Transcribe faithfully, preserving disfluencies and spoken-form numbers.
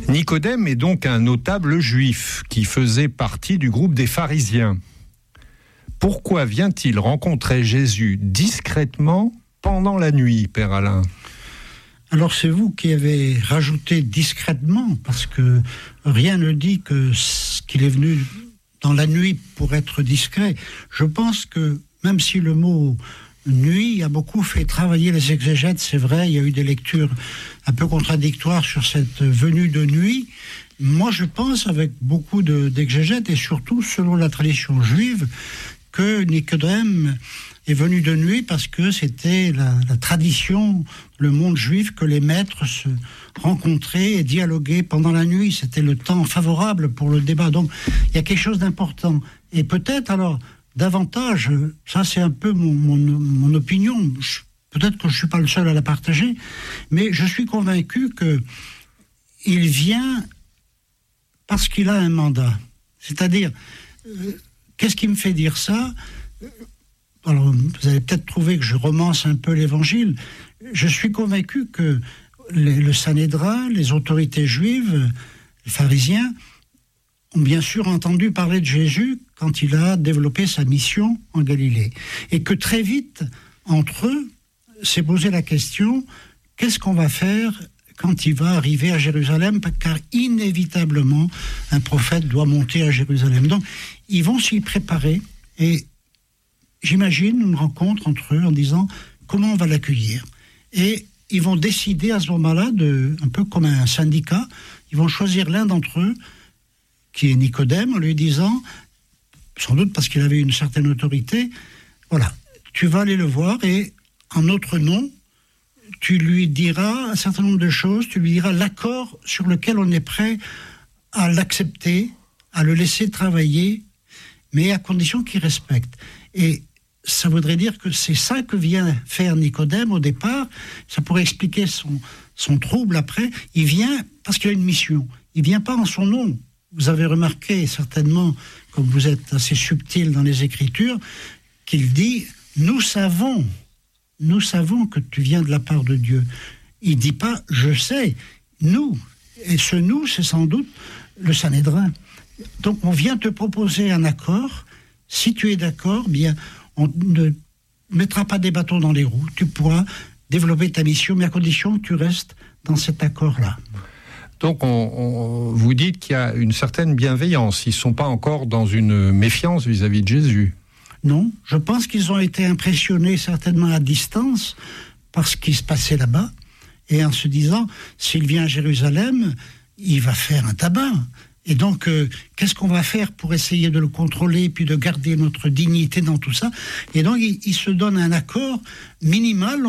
Nicodème est donc un notable juif qui faisait partie du groupe des pharisiens. Pourquoi vient-il rencontrer Jésus discrètement pendant la nuit, Père Alain ? Alors c'est vous qui avez rajouté discrètement, parce que rien ne dit que qu'il est venu dans la nuit pour être discret. Je pense que même si le mot nuit a beaucoup fait travailler les exégètes, c'est vrai, il y a eu des lectures un peu contradictoires sur cette venue de nuit. Moi je pense, avec beaucoup de, d'exégètes, et surtout selon la tradition juive, que Nicodème est venu de nuit parce que c'était la, la tradition, le monde juif, que les maîtres se rencontraient et dialoguaient pendant la nuit. C'était le temps favorable pour le débat. Donc, il y a quelque chose d'important. Et peut-être, alors, davantage, ça c'est un peu mon, mon, mon opinion, je, peut-être que je ne suis pas le seul à la partager, mais je suis convaincu qu'il vient parce qu'il a un mandat. C'est-à-dire, euh, qu'est-ce qui me fait dire ça ? Alors, vous allez peut-être trouver que je romance un peu l'évangile. Je suis convaincu que les, le Sanhédrin, les autorités juives, les pharisiens, ont bien sûr entendu parler de Jésus quand il a développé sa mission en Galilée. Et que très vite, entre eux, s'est posé la question, qu'est-ce qu'on va faire quand il va arriver à Jérusalem ? Car inévitablement, un prophète doit monter à Jérusalem. Donc, ils vont s'y préparer et j'imagine une rencontre entre eux en disant comment on va l'accueillir. Et ils vont décider à ce moment-là, de, un peu comme un syndicat, ils vont choisir l'un d'entre eux, qui est Nicodème, en lui disant, sans doute parce qu'il avait une certaine autorité, voilà, tu vas aller le voir et en notre nom, tu lui diras un certain nombre de choses, tu lui diras l'accord sur lequel on est prêt à l'accepter, à le laisser travailler, mais à condition qu'il respecte. Et ça voudrait dire que c'est ça que vient faire Nicodème au départ. Ça pourrait expliquer son, son trouble après. Il vient parce qu'il a une mission. Il ne vient pas en son nom. Vous avez remarqué certainement, comme vous êtes assez subtil dans les Écritures, qu'il dit « Nous savons, nous savons que tu viens de la part de Dieu ». Il ne dit pas « Je sais ». Nous. Et ce « nous », c'est sans doute le Sanhédrin. Donc on vient te proposer un accord. Si tu es d'accord, bien, on ne mettra pas des bâtons dans les roues. Tu pourras développer ta mission, mais à condition que tu restes dans cet accord-là. Donc, on, on, vous dites qu'il y a une certaine bienveillance. Ils ne sont pas encore dans une méfiance vis-à-vis de Jésus. Non, je pense qu'ils ont été impressionnés certainement à distance par ce qui se passait là-bas. Et en se disant, s'il vient à Jérusalem, il va faire un tabac. Et donc, euh, qu'est-ce qu'on va faire pour essayer de le contrôler, puis de garder notre dignité dans tout ça ? Et donc, il, il se donne un accord minimal.